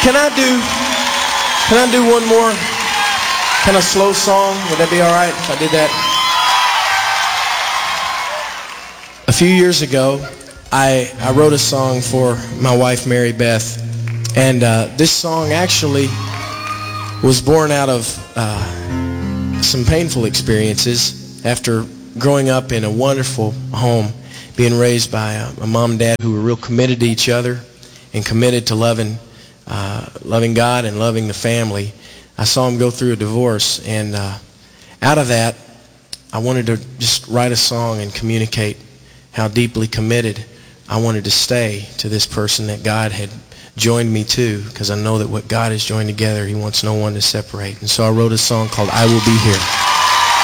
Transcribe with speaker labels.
Speaker 1: Can I do one more kind of slow song? Would that be all right if I did that? A few years ago, I wrote a song for my wife, Mary Beth, and this song actually was born out of some painful experiences after growing up in a wonderful home, being raised by a mom and dad who were real committed to each other and committed to loving God and loving the family. I saw him go through a divorce, and out of that, I wanted to just write a song and communicate how deeply committed I wanted to stay to this person that God had joined me to, because I know that what God has joined together, he wants no one to separate. And so I wrote a song called I Will Be Here.